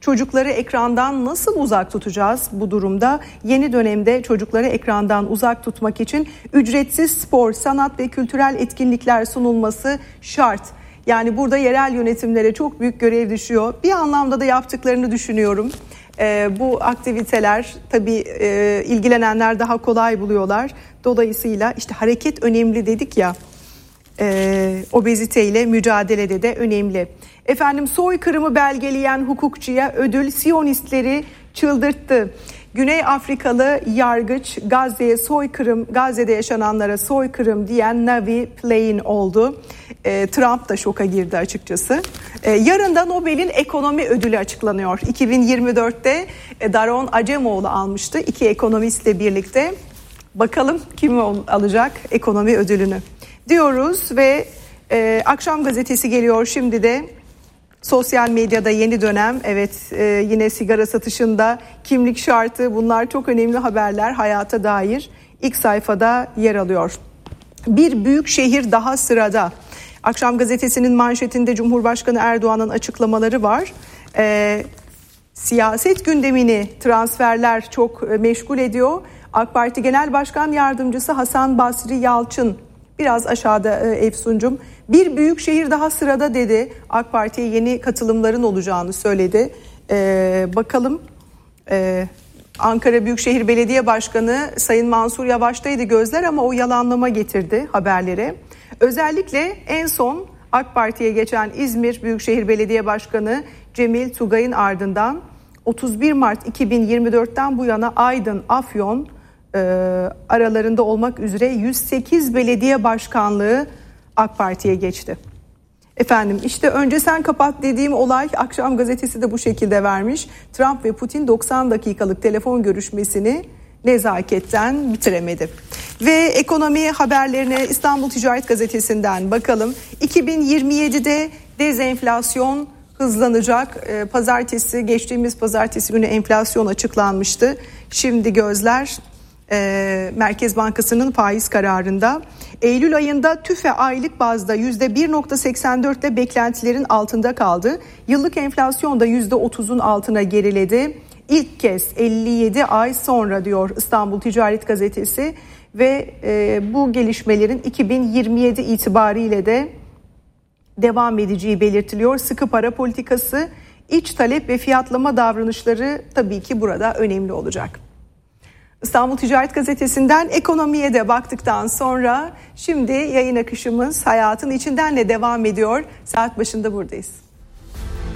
Çocukları ekrandan nasıl uzak tutacağız bu durumda? Yeni dönemde çocukları ekrandan uzak tutmak için ücretsiz spor, sanat ve kültürel etkinlikler sunulması şart. Yani burada yerel yönetimlere çok büyük görev düşüyor. Bir anlamda da yaptıklarını düşünüyorum. Bu aktiviteler tabii ilgilenenler daha kolay buluyorlar. Dolayısıyla işte hareket önemli dedik ya, obeziteyle mücadelede de önemli. Efendim, soykırımı belgeleyen hukukçuya ödül, Siyonistleri çıldırttı. Güney Afrikalı yargıç Gazze'de yaşananlara soykırım diyen Navi Pillay oldu. Trump da şoka girdi açıkçası. Yarın da Nobel'in ekonomi ödülü açıklanıyor. 2024'te Daron Acemoğlu almıştı, 2 ekonomistle birlikte. Bakalım kim alacak ekonomi ödülünü diyoruz ve Akşam Gazetesi geliyor şimdi de. Sosyal medyada yeni dönem, evet, yine sigara satışında kimlik şartı, bunlar çok önemli haberler hayata dair ilk sayfada yer alıyor. Bir büyük şehir daha sırada. Akşam Gazetesi'nin manşetinde Cumhurbaşkanı Erdoğan'ın açıklamaları var. Siyaset gündemini transferler çok meşgul ediyor. AK Parti Genel Başkan Yardımcısı Hasan Basri Yalçın, biraz aşağıda Efsuncuğum, bir büyük şehir daha sırada dedi. AK Parti'ye yeni katılımların olacağını söyledi. Bakalım, Ankara Büyükşehir Belediye Başkanı Sayın Mansur Yavaş'taydı gözler ama o yalanlama getirdi haberlere. Özellikle en son AK Parti'ye geçen İzmir Büyükşehir Belediye Başkanı Cemil Tugay'ın ardından 31 Mart 2024'ten bu yana Aydın, Afyon aralarında olmak üzere 108 belediye başkanlığı AK Parti'ye geçti. Efendim, işte önce sen kapat dediğim olay Akşam Gazetesi de bu şekilde vermiş. Trump ve Putin 90 dakikalık telefon görüşmesini nezaketten bitiremedi. Ve ekonomi haberlerine İstanbul Ticaret Gazetesi'nden bakalım. 2027'de dezenflasyon hızlanacak. Geçtiğimiz pazartesi günü enflasyon açıklanmıştı. Şimdi gözler Merkez Bankası'nın faiz kararında. Eylül ayında TÜFE aylık bazda %1.84'te beklentilerin altında kaldı. Yıllık enflasyon da %30'un altına geriledi. İlk kez 57 ay sonra diyor İstanbul Ticaret Gazetesi ve bu gelişmelerin 2027 itibariyle de devam edeceği belirtiliyor. Sıkı para politikası, iç talep ve fiyatlama davranışları tabii ki burada önemli olacak. İstanbul Ticaret Gazetesi'nden ekonomiye de baktıktan sonra şimdi yayın akışımız hayatın içindenle devam ediyor. Saat başında buradayız.